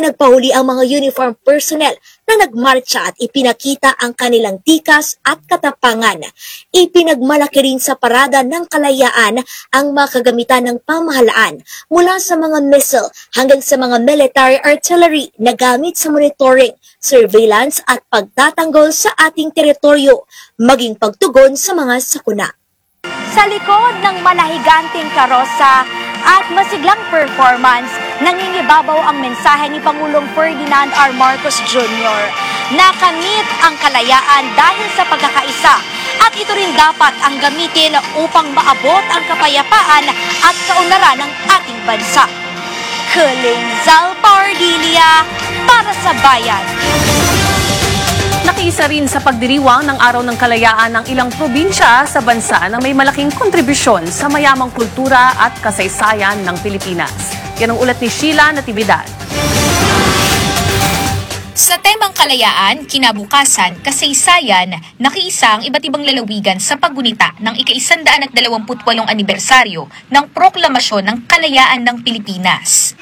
ipinagpahuli ang mga uniform personnel na nagmarcha at ipinakita ang kanilang tikas at katapangan. Ipinagmalaki rin sa Parada ng Kalayaan ang mga kagamitan ng pamahalaan mula sa mga missile hanggang sa mga military artillery na gamit sa monitoring, surveillance at pagtatanggol sa ating teritoryo, maging pagtugon sa mga sakuna. Sa likod ng malahiganting karosa at masiglang performance, nangingibabaw ang mensahe ni Pangulong Ferdinand R. Marcos Jr. Nakamit ang kalayaan dahil sa pagkakaisa at ito rin dapat ang gamitin upang maabot ang kapayapaan at kaunlaran ng ating bansa. Kuling Zal Pardilia para sa Bayan. Nakiisa rin sa pagdiriwang ng Araw ng Kalayaan ng ilang probinsya sa bansa na may malaking kontribusyon sa mayamang kultura at kasaysayan ng Pilipinas. Yan ang ulat ni Sheila Natividad. Sa temang kalayaan, kinabukasan, kasaysayan, nakiisa ang iba't ibang lalawigan sa paggunita ng ika-128 anibersaryo ng Proklamasyon ng Kalayaan ng Pilipinas.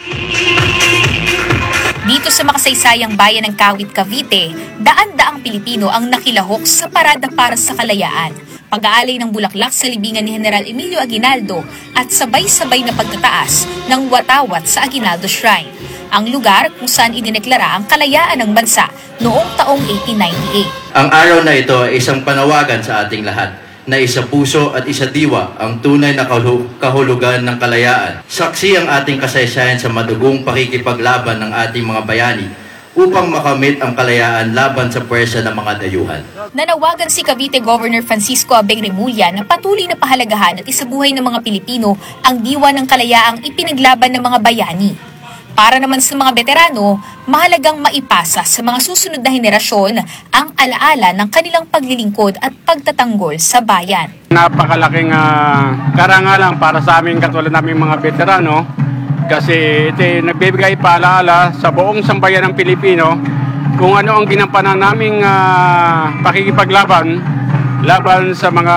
Dito sa makasaysayang bayan ng Kawit, Cavite, daan-daang Pilipino ang nakilahok sa Parada para sa Kalayaan, pag-aalay ng bulaklak sa libingan ni General Emilio Aguinaldo at sabay-sabay na pagtataas ng watawat sa Aguinaldo Shrine, ang lugar kung saan idineklara ang kalayaan ng bansa noong taong 1898. Ang araw na ito ay isang panawagan sa ating lahat na isa puso at isa diwa ang tunay na kahulugan ng kalayaan. Saksi ang ating kasaysayan sa madugong pakikipaglaban ng ating mga bayani upang makamit ang kalayaan laban sa puwersa ng mga dayuhan. Nanawagan si Cavite Governor Francisco Abeng Remulla na patuloy na pahalagahan at isabuhay ng mga Pilipino ang diwa ng kalayaang ipinaglaban ng mga bayani. Para naman sa mga veterano, mahalagang maipasa sa mga susunod na henerasyon ang alaala ng kanilang paglilingkod at pagtatanggol sa bayan. Napakalaking karangalan para sa aming katulad naming mga veterano kasi ito nagbibigay paalaala sa buong sambayan ng Pilipino kung ano ang ginampanan naming pakikipaglaban laban sa mga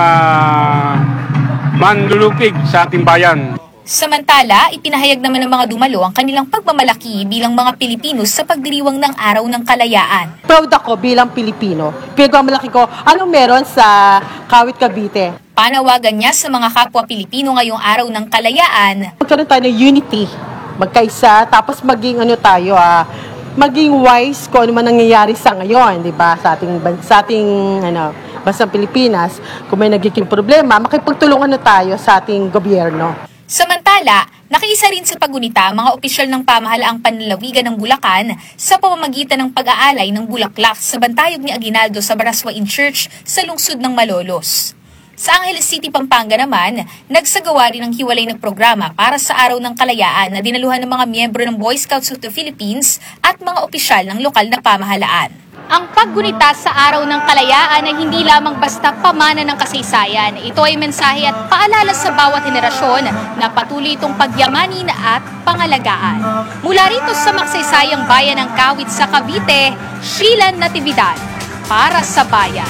manlulupig sa ating bayan. Samantala, ipinahayag naman ng mga dumalo ang kanilang pagmamalaki bilang mga Pilipino sa pagdiriwang ng Araw ng Kalayaan. Proud ako bilang Pilipino. Pinagmamalaki ko anong meron sa Kawit, Cavite. Panawagan niya sa mga kapwa Pilipino ngayong Araw ng Kalayaan. Magkaroon tayo ng unity, magkaisa, tapos maging maging wise kung ano man nangyayari sa ngayon, di ba? Sa ating bansang Pilipinas, kung may nagiging problema, makipagtulungan na tayo sa ating gobyerno. Samantala, nakiisa rin sa paggunita ang mga opisyal ng pamahalaang panlalawigan ng Bulacan sa pamamagitan ng pag-aalay ng bulaklak sa bantayog ni Aguinaldo sa Baraswain Church sa lungsod ng Malolos. Sa Angeles City, Pampanga naman, nagsagawa rin ng hiwalay na programa para sa Araw ng Kalayaan na dinaluhan ng mga miyembro ng Boy Scouts of the Philippines at mga opisyal ng lokal na pamahalaan. Ang paggunita sa Araw ng Kalayaan ay hindi lamang basta pamana ng kasaysayan. Ito ay mensahe at paalala sa bawat henerasyon na patuloy itong pagyamanin at pangalagaan. Mula rito sa makasaysayang bayan ng Kawit sa Cavite, Sheila Natividad para sa Bayan.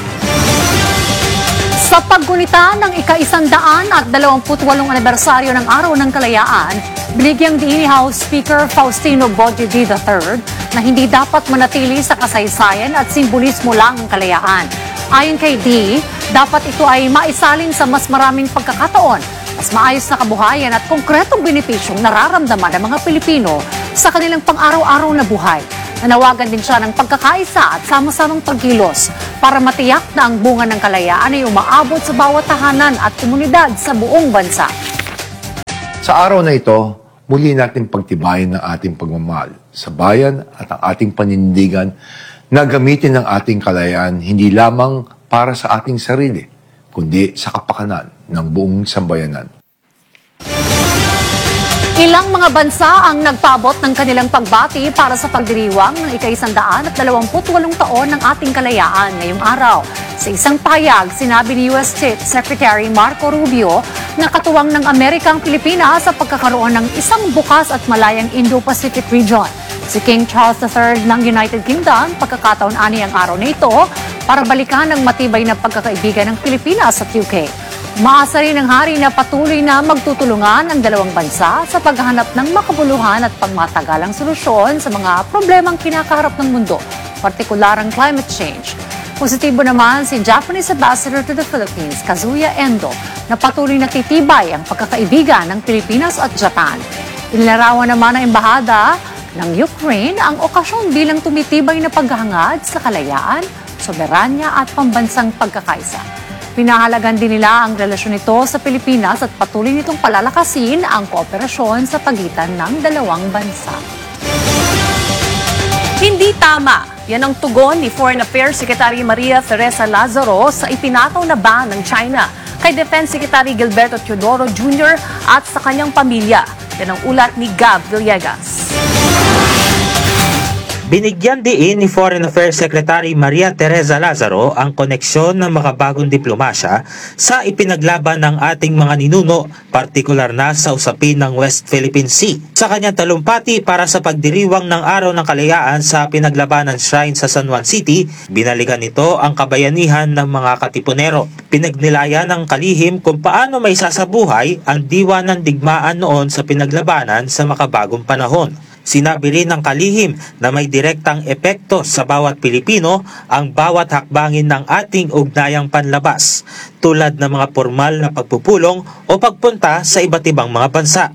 Sa paggunita ng ika-128 anibersaryo ng Araw ng Kalayaan, binigyang diin ni House Speaker Faustino Bojoy III na hindi dapat manatili sa kasaysayan at simbolismo lang ang kalayaan. Ayon kay D, dapat ito ay maisalin sa mas maraming pagkakataon, mas maayos na kabuhayan at konkretong benepisyong nararamdaman ng mga Pilipino sa kanilang pang-araw-araw na buhay. Nanawagan din siya ng pagkakaisa at sama-samang pagkilos para matiyak na ang bunga ng kalayaan ay umaabot sa bawat tahanan at komunidad sa buong bansa. Sa araw na ito, muli natin pagtibayin ng ating pagmamahal sa bayan at ang ating panindigan na gamitin ang ating kalayaan hindi lamang para sa ating sarili, kundi sa kapakanan ng buong sambayanan. Ilang mga bansa ang nagpaabot ng kanilang pagbati para sa pagdiriwang ng ika-128 taon ng ating kalayaan ngayong araw. Sa isang pahayag, sinabi ni U.S. State Secretary Marco Rubio na katuwang ng Amerika ang Pilipinas sa pagkakaroon ng isang bukas at malayang Indo-Pacific region. Si King Charles III ng United Kingdom, pagkakataon-ani ang araw na ito para balikan ang matibay na pagkakaibigan ng Pilipinas at UK. Maasa rin ng hari na patuloy na magtutulungan ang dalawang bansa sa paghahanap ng makabuluhan at pangmatagalang solusyon sa mga problemang kinakaharap ng mundo, partikular ang climate change. Positibo naman si Japanese Ambassador to the Philippines, Kazuya Endo, na patuloy na titibay ang pagkakaibigan ng Pilipinas at Japan. Inilarawan naman ng embahada ng Ukraine ang okasyon bilang tumitibay na paghahangad sa kalayaan, soberanya at pambansang pagkakaisa. Pinahalagan din nila ang relasyon nito sa Pilipinas at patuloy nitong palalakasin ang kooperasyon sa pagitan ng dalawang bansa. Hindi tama. Yan ang tugon ni Foreign Affairs Secretary Maria Teresa Lazaro sa ipinataw na ban ng China kay Defense Secretary Gilberto Teodoro Jr. at sa kanyang pamilya. Yan ang ulat ni Gab Villegas. Binigyan diin ni Foreign Affairs Secretary Maria Teresa Lazaro ang koneksyon ng makabagong diplomasya sa ipinaglaban ng ating mga ninuno, partikular na sa usapin ng West Philippine Sea. Sa kanyang talumpati para sa pagdiriwang ng Araw ng Kalayaan sa pinaglabanan shrine sa San Juan City, binalikan nito ang kabayanihan ng mga katipunero. Pinagnilayan ng kalihim kung paano may sasabuhay ang diwa ng digmaan noon sa pinaglabanan sa makabagong panahon. Sinabi rin ng kalihim na may direktang epekto sa bawat Pilipino ang bawat hakbangin ng ating ugnayang panlabas, tulad ng mga formal na pagpupulong o pagpunta sa iba't ibang mga bansa.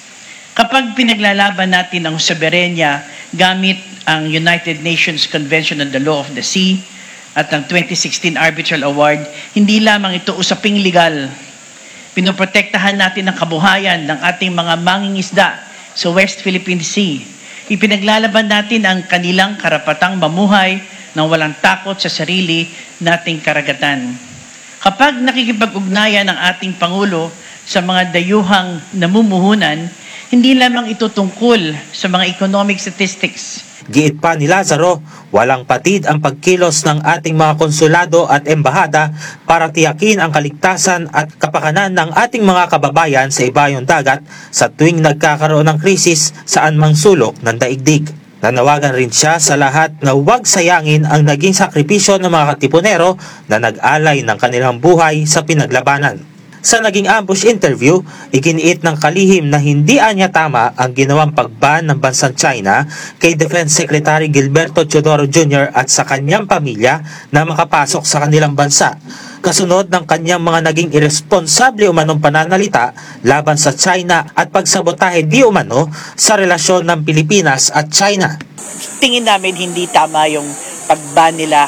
Kapag pinaglalaban natin ang soberenya gamit ang United Nations Convention on the Law of the Sea at ang 2016 Arbitral Award, hindi lamang ito usaping legal. Pinoprotektahan natin ang kabuhayan ng ating mga mangingisda sa West Philippine Sea. Ipinaglalaban natin ang kanilang karapatang mamuhay ng walang takot sa sarili nating karagatan. Kapag nakikipag-ugnayan ang ating Pangulo sa mga dayuhang namumuhunan, hindi lamang ito tungkol sa mga economic statistics. Giit pa ni Lazaro, walang patid ang pagkilos ng ating mga konsulado at embahada para tiyakin ang kaligtasan at kapakanan ng ating mga kababayan sa ibayong dagat sa tuwing nagkakaroon ng krisis saan mang sulok ng daigdig. Nanawagan rin siya sa lahat na huwag sayangin ang naging sakripisyo ng mga katipunero na nag-alay ng kanilang buhay sa pinaglabanan. Sa naging ambush interview, iginiit ng kalihim na hindi anya tama ang ginawang pagban ng bansang China kay Defense Secretary Gilberto Teodoro Jr. at sa kanyang pamilya na makapasok sa kanilang bansa, kasunod ng kanyang mga naging irresponsable umanong pananalita laban sa China at pagsabotahe di umano sa relasyon ng Pilipinas at China. Tingin namin hindi tama yung pagban nila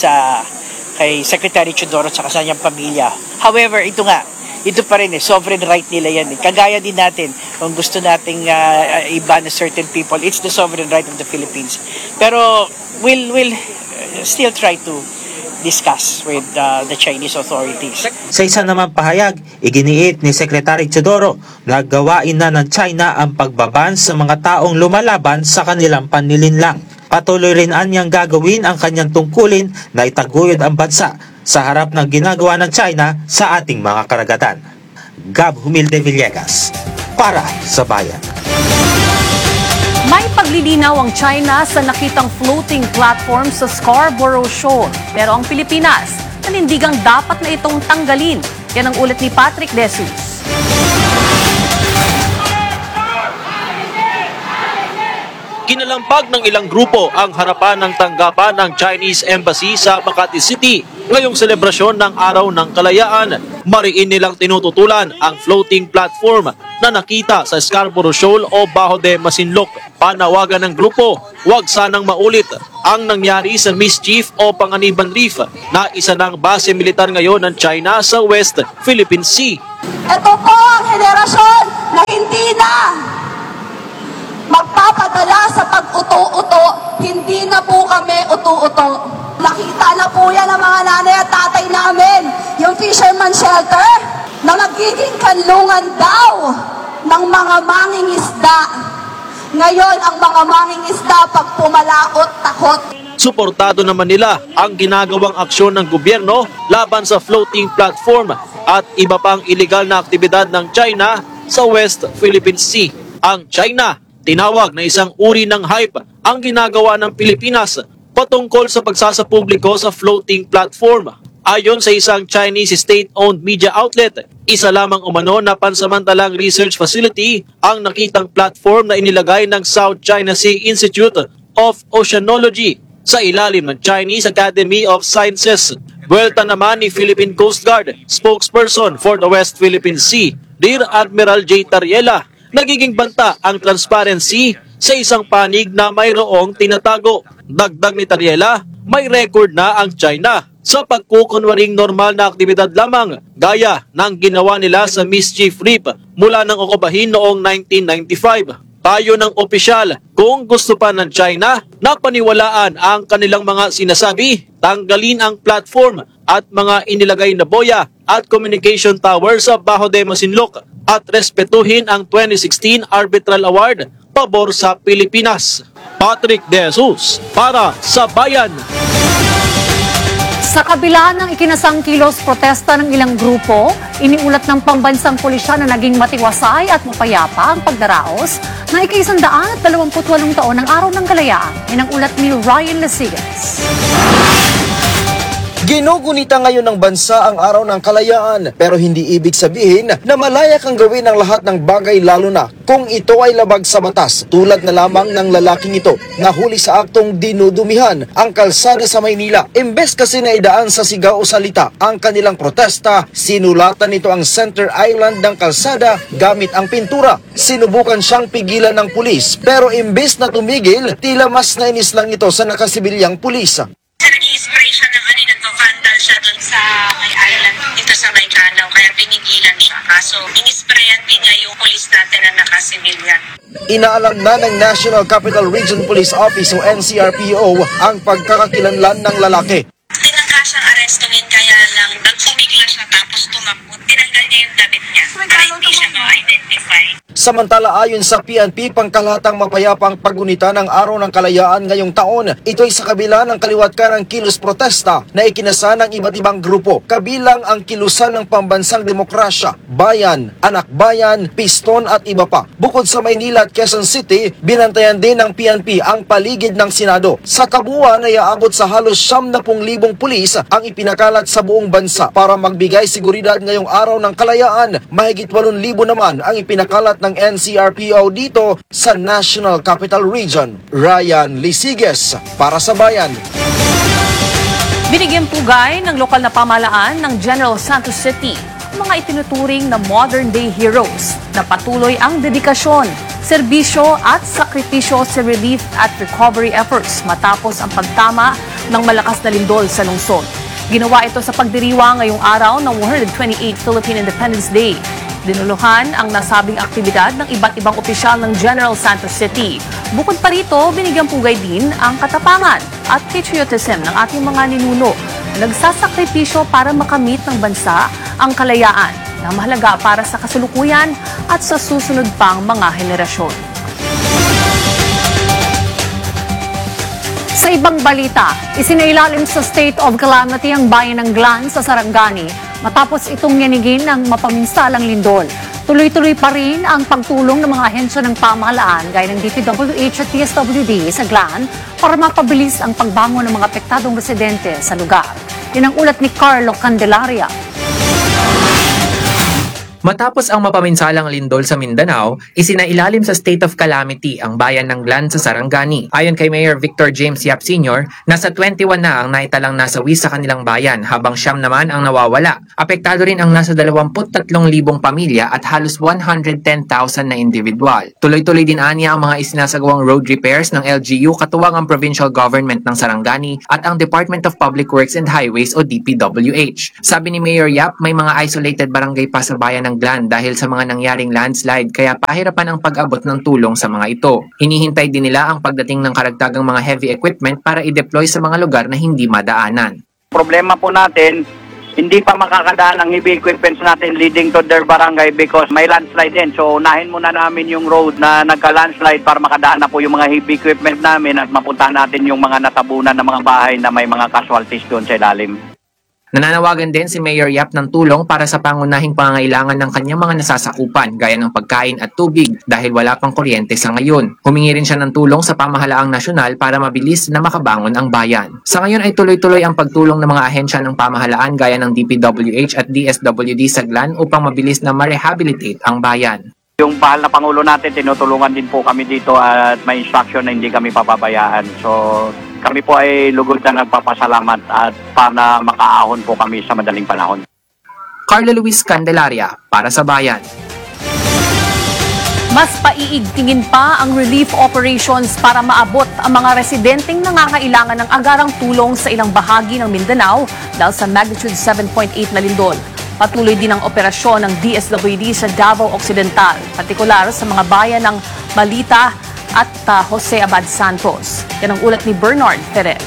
kay Secretary Teodoro at sa kanyang pamilya. However, ito pa rin sovereign right nila yan. Kagaya din natin, kung gusto nating i-ban certain people, it's the sovereign right of the Philippines. Pero we'll still try to discuss with the Chinese authorities. Sa isa naman pahayag, iginiit ni Secretary Teodoro na gawain na ng China ang pagbaban sa mga taong lumalaban sa kanilang panlilinlang. Patuloy rin anyang gagawin ang kanyang tungkulin na itaguyod ang bansa sa harap ng ginagawa ng China sa ating mga karagatan. Gab Humilde Villegas, para sa Bayan. May paglilinaw ang China sa nakitang floating platform sa Scarborough Shoal. Pero ang Pilipinas, nanindigang dapat na itong tanggalin. Yan ang ulit ni Patrick Desus. Kinalampag ng ilang grupo ang harapan ng tanggapan ng Chinese Embassy sa Makati City ngayong selebrasyon ng Araw ng Kalayaan. Mariin nilang tinututulan ang floating platform na nakita sa Scarborough Shoal o Bajo de Masinloc. Panawagan ng grupo, huwag sanang maulit ang nangyari sa Mischief o Panganiban Reef na isa ng base militar ngayon ng China sa West Philippine Sea. Ito po ang henerasyon na hindi na magpapadala sa pag-uto-uto, hindi na po kami uto-uto. Nakita na po yan ng mga nanay at tatay namin, yung fisherman shelter, na magiging kanlungan daw ng mga mangingisda. Ngayon, ang mga mangingisda pag pumalaot, takot. Suportado naman nila ang ginagawang aksyon ng gobyerno laban sa floating platform at iba pang iligal na aktibidad ng China sa West Philippine Sea. Ang China tinawag na isang uri ng hype ang ginagawa ng Pilipinas patungkol sa pagsasapubliko sa floating platform. Ayon sa isang Chinese state-owned media outlet, isa lamang umano na pansamantalang research facility ang nakitang platform na inilagay ng South China Sea Institute of Oceanology sa ilalim ng Chinese Academy of Sciences. Buwelta naman ni Philippine Coast Guard spokesperson for the West Philippine Sea, Rear Admiral J. Tariela, nagiging banta ang transparency sa isang panig na mayroong tinatago. Dagdag ni Tariela, may record na ang China sa pagkukunwaring normal na aktibidad lamang gaya ng ginawa nila sa Mischief Reef mula ng okupahin noong 1995. Tayo ng opisyal, kung gusto pa ng China na paniwalaan ang kanilang mga sinasabi, tanggalin ang platform at mga inilagay na boya at communication tower sa Bajo de Masinloc at respetuhin ang 2016 Arbitral Award pabor sa Pilipinas. Patrick De Jesus para sa Bayan. Sa kabila ng ikinasang kilos protesta ng ilang grupo, iniulat ng pambansang pulisya na naging matiwasay at mapayapa ang pagdaraos na ika-128 taon ng Araw ng Kalayaan. Yan ang ulat ni Ryan Lasigas. Ginugunita ngayon ng bansa ang Araw ng Kalayaan, pero hindi ibig sabihin na malaya kang gawin ang lahat ng bagay, lalo na kung ito ay labag sa batas, tulad na lamang ng lalaking ito na huli sa aktong dinudumihan ang kalsada sa Maynila. Imbes kasi na idaan sa sigaw o salita ang kanilang protesta, sinulatan nito ang center island ng kalsada gamit ang pintura. Sinubukan siyang pigilan ng pulis, pero imbes na tumigil, tila mas nainis lang ito sa nakasibilyang pulis. Nag-i-spray siya ng nagko-vandal siya dun sa may island dito sa may channel, kaya pinigilan siya. Kaso, inisprayan din niya yung police natin na nakasibilyan. Inaalam na ng National Capital Region Police Office o NCRPO ang pagkakakilanlan ng lalaki. Tinangka siyang arestuhin, kaya lang nagpumigla siya tapos tumakbo. Tinanggal niya yung damit niya para hindi siya ma-identify. Samantala, ayon sa PNP, pangkalahatang mapayapang paggunita ng Araw ng Kalayaan ngayong taon. Ito ay sa kabila ng kaliwat-kanang kilos protesta na ikinasa ng iba't ibang grupo. Kabilang ang kilusan ng Pambansang Demokrasya, Bayan, Anak Bayan, Piston at iba pa. Bukod sa Maynila at Quezon City, binantayan din ng PNP ang paligid ng Senado. Sa kabuuan ay aabot sa halos 70,000 pulis ang ipinakalat sa buong bansa para magbigay seguridad ngayong Araw ng Kalayaan. Mahigit 8,000 naman ang ipinakalat ng NCRPO dito sa National Capital Region. Ryan Lisiges para sa Bayan. Binigyang pugay ng lokal na pamahalaan ng General Santos City ang mga itinuturing na modern-day heroes na patuloy ang dedikasyon, serbisyo at sakripisyo sa relief at recovery efforts matapos ang pagtama ng malakas na lindol sa lungsod. Ginawa ito sa pagdiriwang ngayong araw ng 128th Philippine Independence Day. Dinuluhan ang nasabing aktibidad ng iba't ibang opisyal ng General Santos City. Bukod pa rito, binigyang pugay din ang katapangan at patriotism ng ating mga ninuno na nagsasakripisyo para makamit ng bansa ang kalayaan na mahalaga para sa kasalukuyan at sa susunod pang mga henerasyon. Sa ibang balita, isinailalim sa state of calamity ang bayan ng Glan sa Sarangani matapos itong yanigin ng mapaminsalang lindol. Tuloy-tuloy pa rin ang pagtulong ng mga ahensya ng pamahalaan gaya ng DPWH at PSWD sa Glan para mapabilis ang pagbangon ng mga apektadong residente sa lugar. Yan ang ulat ni Carlo Candelaria. Matapos ang mapaminsalang lindol sa Mindanao, isinailalim sa state of calamity ang bayan ng Glan sa Sarangani. Ayon kay Mayor Victor James Yap Sr., nasa 21 na ang naitalang nasawi sa kanilang bayan habang 9 naman ang nawawala. Apektado rin ang nasa 23,000 pamilya at halos 110,000 na individual. Tuloy-tuloy din aniya ang mga isinasagawang road repairs ng LGU katuwang ang provincial government ng Sarangani at ang Department of Public Works and Highways o DPWH. Sabi ni Mayor Yap, may mga isolated barangay pa sa bayan ng Glan dahil sa mga nangyaring landslide kaya pahirapan ang pag-abot ng tulong sa mga ito. Hinihintay din nila ang pagdating ng karagdagang mga heavy equipment para i-deploy sa mga lugar na hindi madaanan. Problema po natin, hindi pa makakadaan ang heavy equipments natin leading to their barangay because may landslide din. So unahin muna namin yung road na nagka-landslide para makadaan na po yung mga heavy equipment namin at mapuntahan natin yung mga natabunan ng mga bahay na may mga casualties doon sa ilalim. Nananawagan din si Mayor Yap ng tulong para sa pangunahing pangangailangan ng kanyang mga nasasakupan gaya ng pagkain at tubig dahil wala pang kuryente sa ngayon. Humingi rin siya ng tulong sa pamahalaang nasyonal para mabilis na makabangon ang bayan. Sa ngayon ay tuloy-tuloy ang pagtulong ng mga ahensya ng pamahalaan gaya ng DPWH at DSWD Saglan upang mabilis na ma-rehabilitate ang bayan. Yung mahal na Pangulo natin, tinutulungan din po kami dito at may instruction na hindi kami papabayaan. So kami po ay lugod na nagpapasalamat at para makaahon po kami sa madaling panahon. Carlo Luis Candelaria para sa Bayan. Mas paiigtingin pa ang relief operations para maabot ang mga residenteng nangangailangan ng agarang tulong sa ilang bahagi ng Mindanao dahil sa magnitude 7.8 na lindol. Patuloy din ang operasyon ng DSWD sa Davao Occidental, partikular sa mga bayan ng Malita at Jose Abad Santos. Yan ang ulat ni Bernard Ferrer.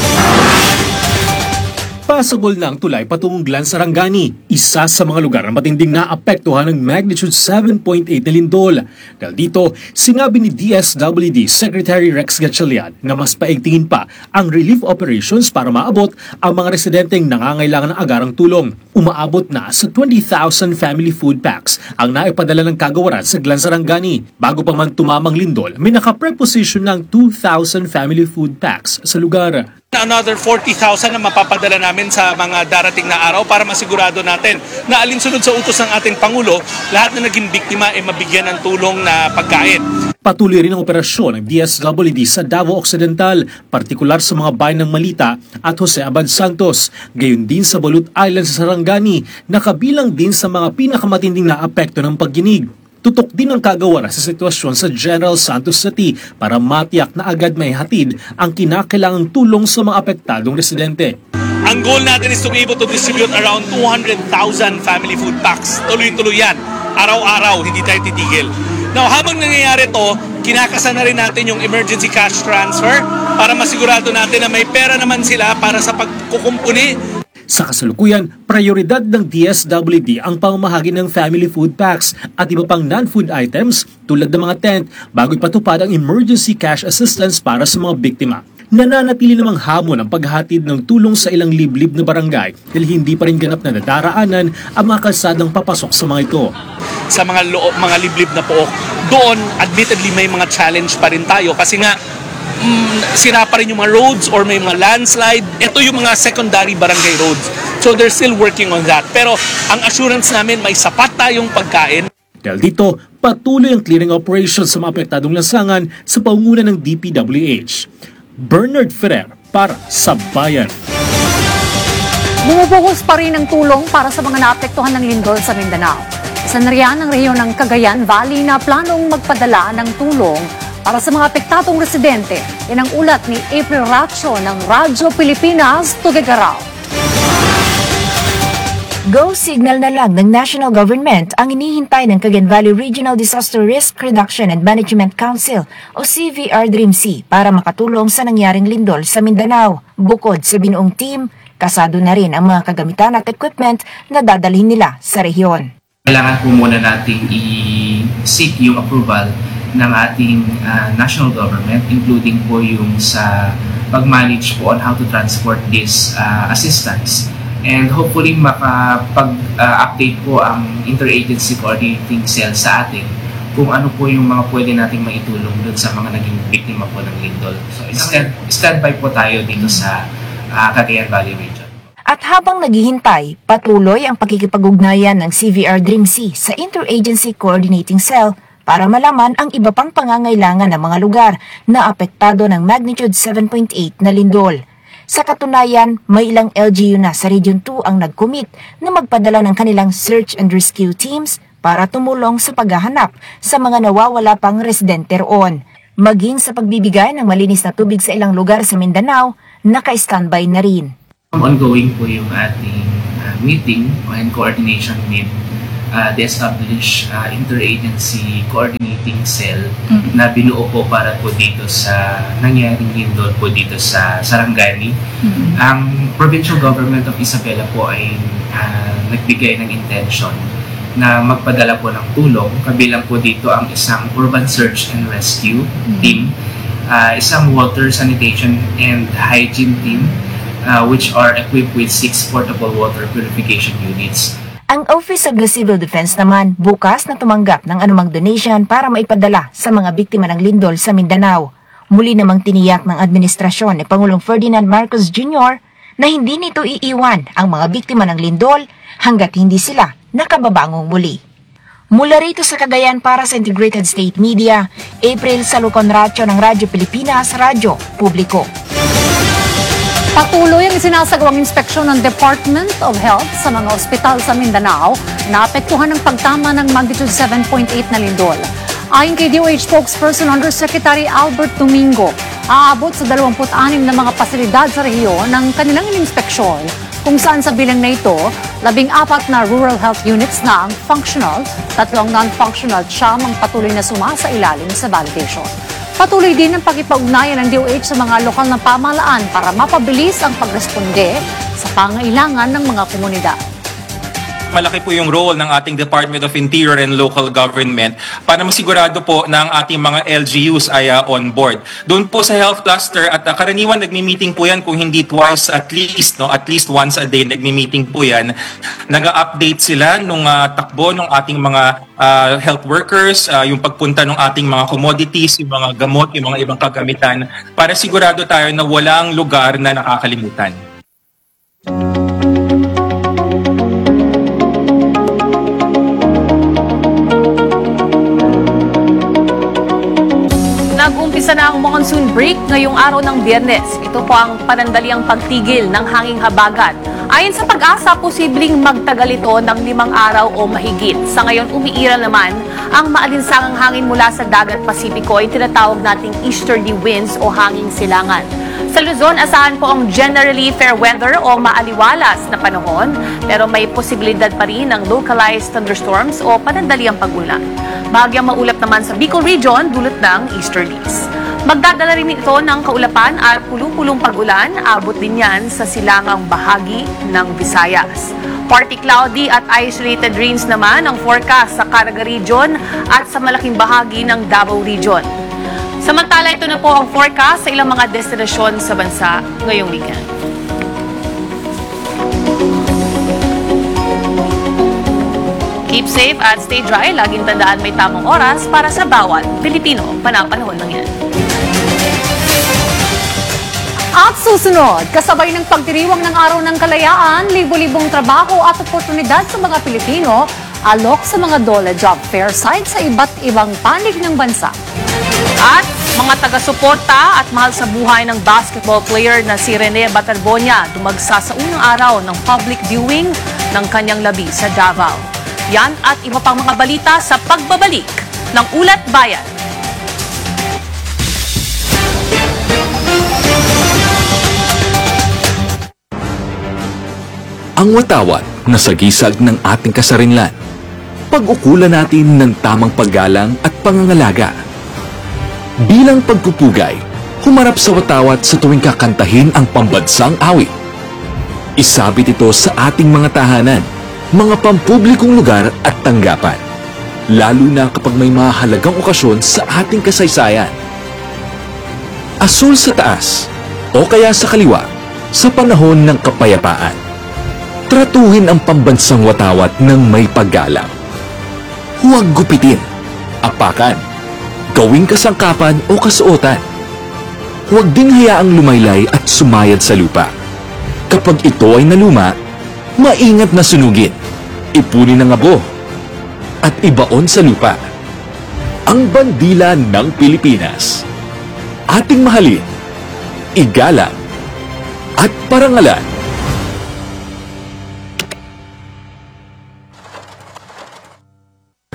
Pasabol na ang tulay patungong Glan Sarangani, isa sa mga lugar na matinding naapektuhan ng magnitude 7.8 na lindol. Dahil dito, sinabi ni DSWD Secretary Rex Gatchalian na mas paigtingin pa ang relief operations para maabot ang mga residenteng nangangailangan ng agarang tulong. Umaabot na sa 20,000 family food packs ang naipadala ng kagawaran sa Glan Sarangani. Bago pa man tumamang lindol, may naka-preposition ng 2,000 family food packs sa lugar. Another 40,000 na mapapadala namin sa mga darating na araw para masigurado natin na alinsunod sa utos ng ating Pangulo, lahat na naging biktima ay mabigyan ng tulong na pagkain. Patuloy rin ang operasyon ng DSWD sa Davao Occidental, partikular sa mga bayan ng Malita at Jose Abad Santos, gayon din sa Balut Island sa Sarangani, na kabilang din sa mga pinakamatinding naapekto ng pagginig. Tutok din ang kagawaran sa sitwasyon sa General Santos City para matiyak na agad may hatid ang kinakailangang tulong sa mga apektadong residente. Ang goal natin is to be able to distribute around 200,000 family food packs. Tuloy-tuloy yan. Araw-araw, hindi tayo titigil. Now, habang nangyayari to, kinakasa na rin natin yung emergency cash transfer para masigurado natin na may pera naman sila para sa pagkukumpuni. Sa kasalukuyan, prioridad ng DSWD ang pamamahagi ng family food packs at iba pang non-food items tulad ng mga tent bago ipatupad ang emergency cash assistance para sa mga biktima. Nananatili namang hamon ang paghatid ng tulong sa ilang liblib na barangay dahil hindi pa rin ganap na nadaraanan ang mga kalsadang papasok sa mga ito. Sa mga liblib na pook, doon admittedly may mga challenge pa rin tayo kasi nga sira pa rin yung mga roads or may mga landslide. Ito yung mga secondary barangay roads. So they're still working on that. Pero ang assurance namin may sapat tayong pagkain. Dahil dito, patuloy ang clearing operations sa mga apektadong lansangan sa pangunguna ng DPWH. Bernard Ferrer para sa Bayan. Bumubuhos pa rin ang tulong para sa mga naapektuhan ng lindol sa Mindanao. Sa nariyan ng rehiyon ng Cagayan Valley na planong magpadala ng tulong para sa mga apektadong residente. Yan ang ulat ni April Racho ng Radyo Pilipinas, Tuguegarao. Go signal na lang ng national government ang inihintay ng Cagayan Valley Regional Disaster Risk Reduction and Management Council o CVR-DRIMC para makatulong sa nangyaring lindol sa Mindanao. Bukod sa binuong team, kasado na rin ang mga kagamitan at equipment na dadalhin nila sa rehiyon. Kailangan po muna natin i-seek yung approval ng ating national government, including po yung sa pag-manage po on how to transport this assistance. And hopefully makapag-update po ang Interagency Coordinating Cell sa atin kung ano po yung mga pwede nating maitulong doon sa mga naging biktima po ng lindol. So standby po tayo dito sa Cagayan Valley Region. At habang naghihintay, patuloy ang pakikipag-ugnayan ng CVR-DRIMC sa Interagency Coordinating Cell para malaman ang iba pang pangangailangan ng mga lugar na apektado ng magnitude 7.8 na lindol. Sa katunayan, may ilang LGU na sa Region 2 ang nag-commit na magpadala ng kanilang search and rescue teams para tumulong sa paghahanap sa mga nawawala pang residente roon. Maging sa pagbibigay ng malinis na tubig sa ilang lugar sa Mindanao, naka-standby na rin. Ongoing po yung ating meeting and coordination with the established Interagency Coordinating Cell na binuo po para po dito sa nangyaring lindol po dito sa Sarangani. Ang Provincial Government of Isabela po ay nagbigay ng intention na magpadala po ng tulong. Kabilang po dito ang isang Urban Search and Rescue team, isang Water Sanitation and Hygiene team, which are equipped with 6 portable water purification units. Ang Office of the Civil Defense naman bukas na tumanggap ng anumang donation para maipadala sa mga biktima ng lindol sa Mindanao. Muli namang tiniyak ng administrasyon ni Pangulong Ferdinand Marcos Jr. na hindi nito iiwan ang mga biktima ng lindol hanggat hindi sila nakababangong muli. Mula rito sa Cagayan para sa Integrated State Media, April Saluconracio ng Radyo Pilipinas, Radyo Publiko. Patuloy ang sinasagawang inspeksyon ng Department of Health sa mga ospital sa Mindanao na apektuhan ng pagtama ng magnitude 7.8 na lindol. Ayon kay DOH spokesperson Undersecretary Albert Domingo, aabot sa 26 na mga pasilidad sa rehiyon ng kanilang inspeksyon, kung saan sa bilang na ito, 14 na rural health units na ang functional, 3 non-functional siyam ang patuloy na sumasailalim sa validation. Patuloy din ang pakipag-ugnayan ng DOH sa mga lokal na pamahalaan para mapabilis ang pagresponde sa pangailangan ng mga komunidad. Malaki po yung role ng ating Department of Interior and Local Government para masigurado po na ang ating mga LGUs ay on board. Doon po sa health cluster at karaniwan nagmi-meeting po yan kung hindi twice at least once a day nagmi-meeting po yan. Nag-update sila nung takbo ng ating mga health workers, yung pagpunta ng ating mga commodities, yung mga gamot, yung mga ibang kagamitan para sigurado tayo na walang lugar na nakakalimutan. Nag-umpisa na ang monsoon break ngayong araw ng Biyernes. Ito po ang panandaliang pagtigil ng hanging habagat. Ayon sa Pag-asa, posibleng magtagal ito ng 5 araw o mahigit. Sa ngayon, umiiral naman ang maalinsangang hangin mula sa dagat Pasipiko ay tinatawag nating easterly winds o hanging silangan. Sa Luzon, asahan po ang generally fair weather o maaliwalas na panahon, pero may posibilidad pa rin ng localized thunderstorms o panandaliang pag-ulan. Bahagyang maulap naman sa Bicol Region dulot ng easterlies. Magdadala rin ito ng kaulapan at pulong-pulong pag-ulan, abot din yan sa silangang bahagi ng Visayas. Partly cloudy at isolated rains naman ang forecast sa Caraga Region at sa malaking bahagi ng Davao Region. Samantala, ito na po ang forecast sa ilang mga destinasyon sa bansa ngayong weekend. Keep safe at stay dry. Laging tandaan may tamang oras para sa bawat Pilipino. Panapanahon lang yan. At susunod, kasabay ng pagdiriwang ng Araw ng Kalayaan, libo-libong trabaho at oportunidad sa mga Pilipino, alok sa mga DOLE job fair sites sa iba't ibang panig ng bansa. At mga taga-suporta at mahal sa buhay ng basketball player na si Rene Batarbonia dumagsa sa unang araw ng public viewing ng kanyang labi sa Davao. Yan at iba pang mga balita sa pagbabalik ng Ulat Bayan. Ang watawat na sagisag ng ating kasarinlan. Pag-ukulan natin ng tamang paggalang at pangangalaga. Bilang pagpupugay, humarap sa watawat sa tuwing kakantahin ang pambansang awit. Isabit ito sa ating mga tahanan, mga pampublikong lugar at tanggapan, lalo na kapag may mahalagang okasyon sa ating kasaysayan. Asul sa taas o kaya sa kaliwa sa panahon ng kapayapaan. Tratuhin ang pambansang watawat ng may paggalang. Huwag gupitin, apakan, gawing kasangkapan o kasuotan. Huwag din hayaang lumaylay at sumayad sa lupa. Kapag ito ay naluma, maingat na sunugin, ipunin ng abo, at ibaon sa lupa. Ang bandila ng Pilipinas. Ating mahalin, igalang, at parangalan.